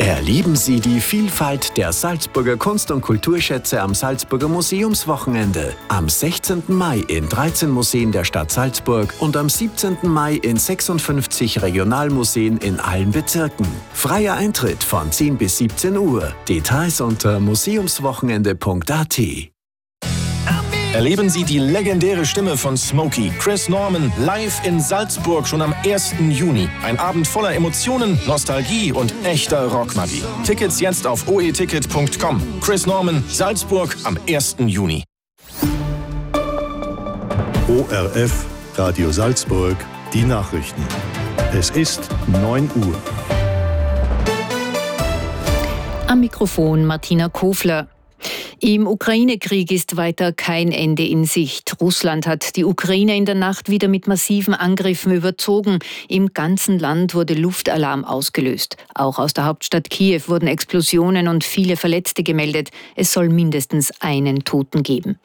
Erleben Sie die Vielfalt der Salzburger Kunst- und Kulturschätze am Salzburger Museumswochenende. Am 16. Mai in 13 Museen der Stadt Salzburg und am 17. Mai in 56 Regionalmuseen in allen Bezirken. Freier Eintritt von 10 bis 17 Uhr. Details unter museumswochenende.at. Erleben Sie die legendäre Stimme von Smokey, Chris Norman, live in Salzburg schon am 1. Juni. Ein Abend voller Emotionen, Nostalgie und echter Rockmagie. Tickets jetzt auf oeticket.com. Chris Norman, Salzburg am 1. Juni. ORF, Radio Salzburg, die Nachrichten. Es ist 9 Uhr. Am Mikrofon Martina Kofler. Im Ukraine-Krieg ist weiter kein Ende in Sicht. Russland hat die Ukraine in der Nacht wieder mit massiven Angriffen überzogen. Im ganzen Land wurde Luftalarm ausgelöst. Auch aus der Hauptstadt Kiew wurden Explosionen und viele Verletzte gemeldet. Es soll mindestens einen Toten geben.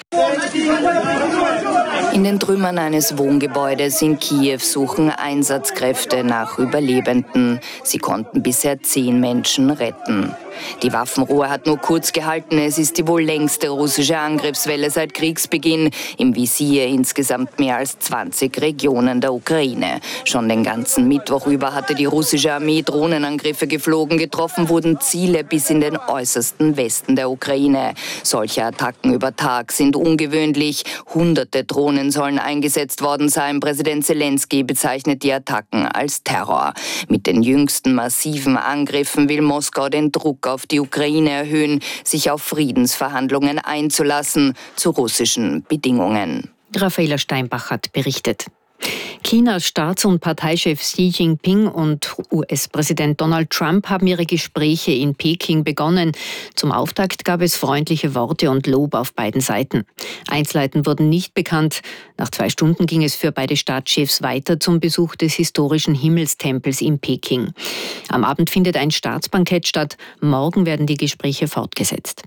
In den Trümmern eines Wohngebäudes in Kiew suchen Einsatzkräfte nach Überlebenden. Sie konnten bisher 10 Menschen retten. Die Waffenruhe hat nur kurz gehalten. Es ist die wohl längste russische Angriffswelle seit Kriegsbeginn. Im Visier insgesamt mehr als 20 Regionen der Ukraine. Schon den ganzen Mittwoch über hatte die russische Armee Drohnenangriffe geflogen. Getroffen wurden Ziele bis in den äußersten Westen der Ukraine. Solche Attacken über Tag sind ungewöhnlich. Hunderte Drohnen sollen eingesetzt worden sein. Präsident Zelensky bezeichnet die Attacken als Terror. Mit den jüngsten massiven Angriffen will Moskau den Druck auf die Ukraine erhöhen, sich auf Friedensverhandlungen einzulassen zu russischen Bedingungen. Raffaela Steinbach hat berichtet. Chinas Staats- und Parteichef Xi Jinping und US-Präsident Donald Trump haben ihre Gespräche in Peking begonnen. Zum Auftakt gab es freundliche Worte und Lob auf beiden Seiten. Einzelheiten wurden nicht bekannt. Nach 2 Stunden ging es für beide Staatschefs weiter zum Besuch des historischen Himmelstempels in Peking. Am Abend findet ein Staatsbankett statt. Morgen werden die Gespräche fortgesetzt.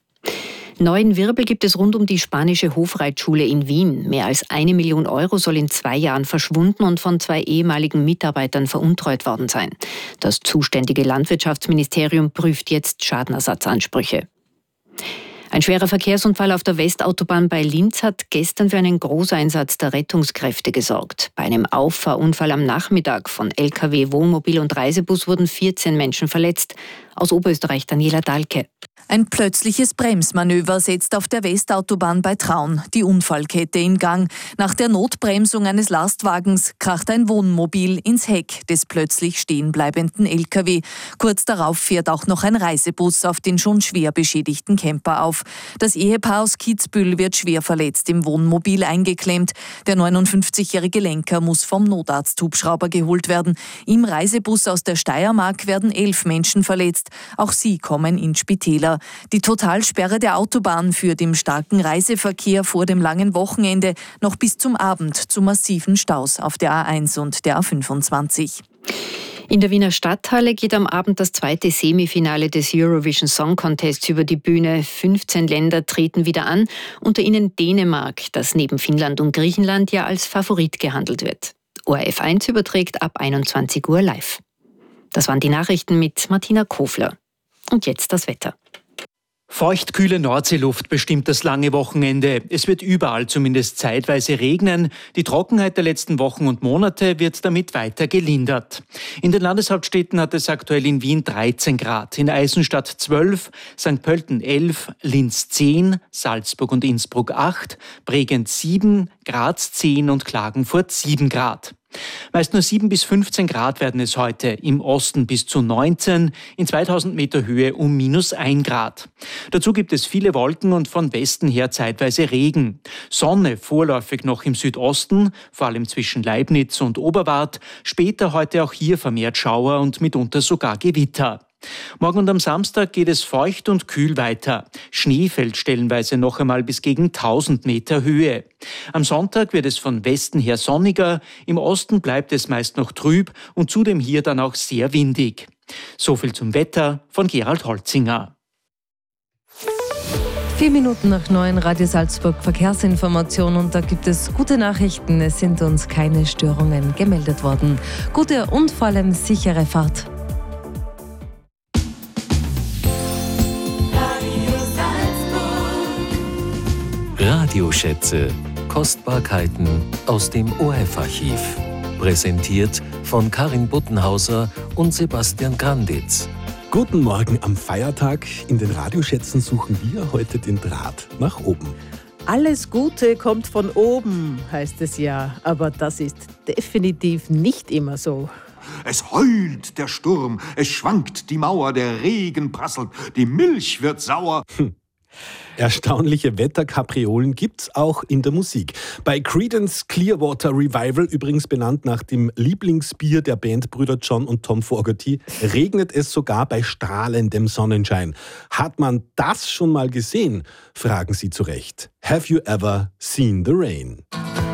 Neuen Wirbel gibt es rund um die spanische Hofreitschule in Wien. Mehr als 1 Million Euro soll in 2 Jahren verschwunden und von 2 ehemaligen Mitarbeitern veruntreut worden sein. Das zuständige Landwirtschaftsministerium prüft jetzt Schadenersatzansprüche. Ein schwerer Verkehrsunfall auf der Westautobahn bei Linz hat gestern für einen Großeinsatz der Rettungskräfte gesorgt. Bei einem Auffahrunfall am Nachmittag von LKW, Wohnmobil und Reisebus wurden 14 Menschen verletzt. Aus Oberösterreich Daniela Dahlke. Ein plötzliches Bremsmanöver setzt auf der Westautobahn bei Traun die Unfallkette in Gang. Nach der Notbremsung eines Lastwagens kracht ein Wohnmobil ins Heck des plötzlich stehenbleibenden LKW. Kurz darauf fährt auch noch ein Reisebus auf den schon schwer beschädigten Camper auf. Das Ehepaar aus Kitzbühel wird schwer verletzt im Wohnmobil eingeklemmt. Der 59-jährige Lenker muss vom Notarzt-Hubschrauber geholt werden. Im Reisebus aus der Steiermark werden 11 Menschen verletzt. Auch sie kommen in Spitäler. Die Totalsperre der Autobahn führt im starken Reiseverkehr vor dem langen Wochenende noch bis zum Abend zu massiven Staus auf der A1 und der A25. In der Wiener Stadthalle geht am Abend das 2. Semifinale des Eurovision Song Contests über die Bühne. 15 Länder treten wieder an, unter ihnen Dänemark, das neben Finnland und Griechenland ja als Favorit gehandelt wird. ORF 1 überträgt ab 21 Uhr live. Das waren die Nachrichten mit Martina Kofler. Und jetzt das Wetter. Feuchtkühle Nordseeluft bestimmt das lange Wochenende. Es wird überall zumindest zeitweise regnen. Die Trockenheit der letzten Wochen und Monate wird damit weiter gelindert. In den Landeshauptstädten hat es aktuell in Wien 13 Grad, in Eisenstadt 12, St. Pölten 11, Linz 10, Salzburg und Innsbruck 8, Bregenz 7, Graz 10 und Klagenfurt 7 Grad. Meist nur 7 bis 15 Grad werden es heute, im Osten bis zu 19, in 2000 Meter Höhe um -1 Grad. Dazu gibt es viele Wolken und von Westen her zeitweise Regen. Sonne vorläufig noch im Südosten, vor allem zwischen Leibniz und Oberwart, später heute auch hier vermehrt Schauer und mitunter sogar Gewitter. Morgen und am Samstag geht es feucht und kühl weiter. Schnee fällt stellenweise noch einmal bis gegen 1000 Meter Höhe. Am Sonntag wird es von Westen her sonniger, im Osten bleibt es meist noch trüb und zudem hier dann auch sehr windig. So viel zum Wetter von Gerald Holzinger. 4 Minuten nach 9, Radio Salzburg Verkehrsinformation, und da gibt es gute Nachrichten. Es sind uns keine Störungen gemeldet worden. Gute und vor allem sichere Fahrt. Radioschätze. Kostbarkeiten aus dem ORF-Archiv. Präsentiert von Karin Buttenhauser und Sebastian Granditz. Guten Morgen am Feiertag. In den Radioschätzen suchen wir heute den Draht nach oben. Alles Gute kommt von oben, heißt es ja. Aber das ist definitiv nicht immer so. Es heult der Sturm, es schwankt die Mauer, der Regen prasselt, die Milch wird sauer. Erstaunliche Wetterkapriolen gibt's auch in der Musik. Bei Creedence Clearwater Revival, übrigens benannt nach dem Lieblingsbier der Bandbrüder John und Tom Fogerty, regnet es sogar bei strahlendem Sonnenschein. Hat man das schon mal gesehen? Fragen Sie zu Recht. Have you ever seen the rain?